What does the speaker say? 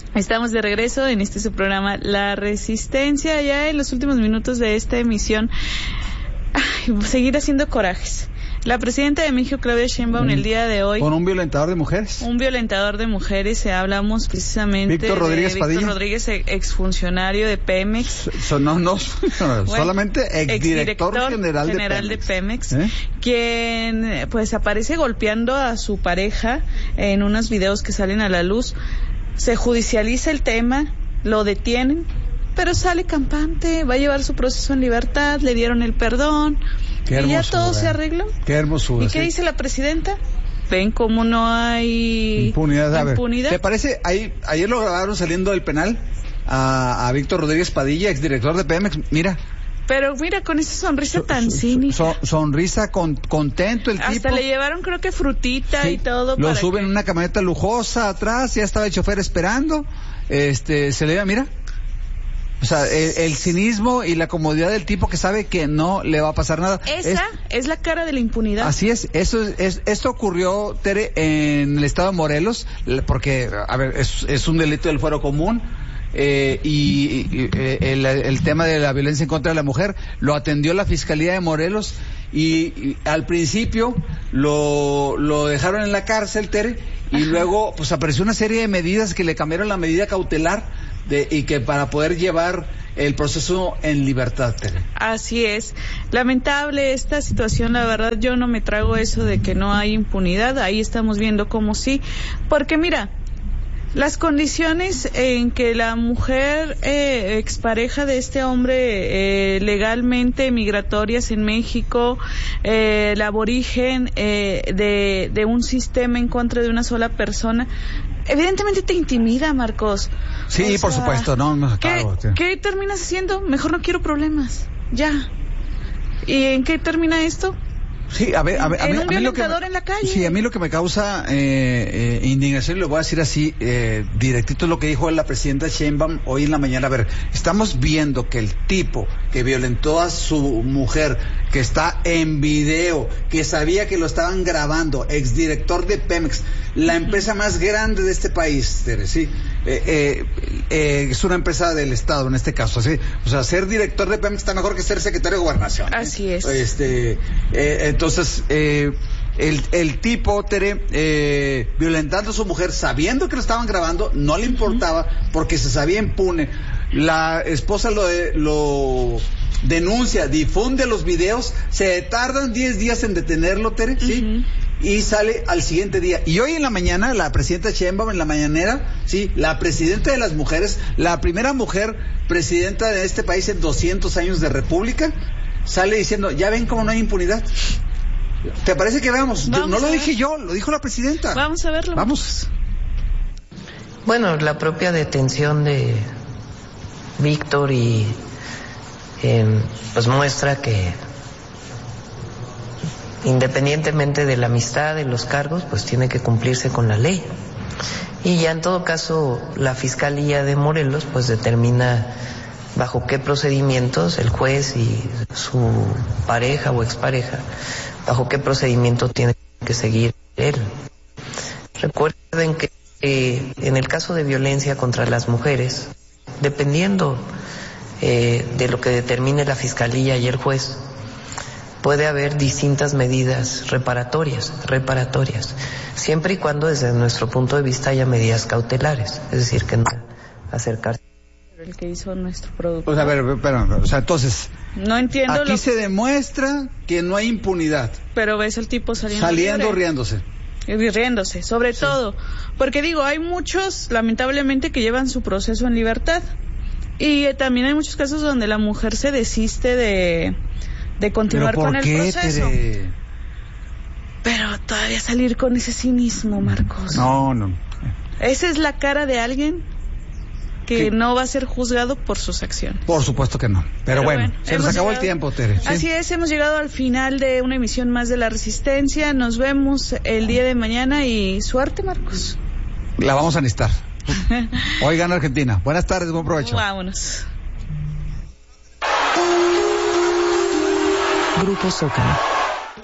Estamos de regreso en su programa La Resistencia, ya en los últimos minutos de esta emisión. Seguir haciendo corajes. La presidenta de México, Claudia Sheinbaum, el día de hoy... ¿Con un violentador de mujeres? Un violentador de mujeres, hablamos precisamente Víctor Rodríguez de Padilla. Víctor Rodríguez, exfuncionario de Pemex. Bueno, solamente exdirector general de Pemex, quien pues aparece golpeando a su pareja en unos videos que salen a la luz. Se judicializa el tema, lo detienen, pero sale campante, va a llevar su proceso en libertad, le dieron el perdón, y ya todo se arregló. Qué hermosura. ¿Y qué dice la presidenta? ¿Ven cómo no hay impunidad? A ver, ¿te parece? Ayer lo grabaron saliendo del penal a Víctor Rodríguez Padilla, exdirector de Pemex, mira. Pero mira, con esa sonrisa tan cínica. Sonrisa contento el tipo. Hasta le llevaron, creo que frutita y todo. Lo suben en una camioneta lujosa atrás, ya estaba el chofer esperando. Se le ve, mira. O sea, el cinismo y la comodidad del tipo que sabe que no le va a pasar nada. Esa es la cara de la impunidad. Así es. Esto ocurrió, Tere, en el estado de Morelos, porque, a ver, es un delito del fuero común. El tema de la violencia en contra de la mujer lo atendió la Fiscalía de Morelos y al principio lo dejaron en la cárcel, Tere, y luego pues apareció una serie de medidas que le cambiaron la medida cautelar y que para poder llevar el proceso en libertad, Tere. Así es. Lamentable esta situación, la verdad yo no me trago eso de que no hay impunidad, ahí estamos viendo cómo sí, porque mira, las condiciones en que la mujer expareja de este hombre legalmente migratorias en México, el aborigen de un sistema en contra de una sola persona, evidentemente te intimida, Marcos. Sí, por supuesto, no. ¿Qué terminas haciendo? Mejor no quiero problemas, ya. ¿Y en qué termina esto? Sí, a mí en la calle. Sí, a mí lo que me causa indignación, y lo voy a decir así, directito lo que dijo la presidenta Sheinbaum hoy en la mañana. A ver, estamos viendo que el tipo que violentó a su mujer, que está en video, que sabía que lo estaban grabando, exdirector de Pemex, la empresa más grande de este país, Tere, sí, es una empresa del Estado en este caso, ¿sí? O sea, ser director de Pemex está mejor que ser secretario de Gobernación. Así es. Entonces, el tipo, Tere, violentando a su mujer, sabiendo que lo estaban grabando, no le importaba, porque se sabía impune. La esposa lo denuncia, difunde los videos, se tardan 10 días en detenerlo, Tere, ¿sí? Y sale al siguiente día. Y hoy en la mañana, la presidenta Sheinbaum en la mañanera, sí, la presidenta de las mujeres, la primera mujer presidenta de este país en 200 años de república, sale diciendo, ya ven cómo no hay impunidad. ¿Te parece que veamos? No lo dije yo, lo dijo la presidenta. Vamos a verlo. Vamos. Bueno, la propia detención de Víctor pues muestra que independientemente de la amistad, de los cargos, pues tiene que cumplirse con la ley. Y ya en todo caso la Fiscalía de Morelos pues determina bajo qué procedimientos el juez y su pareja o expareja, bajo qué procedimiento tiene que seguir él. Recuerden que en el caso de violencia contra las mujeres, dependiendo de lo que determine la Fiscalía y el juez, puede haber distintas medidas reparatorias, siempre y cuando desde nuestro punto de vista haya medidas cautelares, es decir, que no acercarse. El que hizo nuestro producto. O sea, a ver, pero, entonces. No entiendo. Aquí se demuestra que no hay impunidad. Pero ves al tipo saliendo riéndose. Riéndose, sobre todo. Porque digo, hay muchos, lamentablemente, que llevan su proceso en libertad. Y también hay muchos casos donde la mujer se desiste de continuar con el proceso. Pero todavía salir con ese cinismo, Marcos. No. Esa es la cara de alguien que no va a ser juzgado por sus acciones. Por supuesto que no. Pero bueno, se nos acabó el tiempo, Tere. ¿Sí? Así es, hemos llegado al final de una emisión más de La Resistencia. Nos vemos el día de mañana y suerte, Marcos. La vamos a necesitar. Hoy gana Argentina. Buenas tardes, buen provecho. Vámonos. Grupo Zócalo.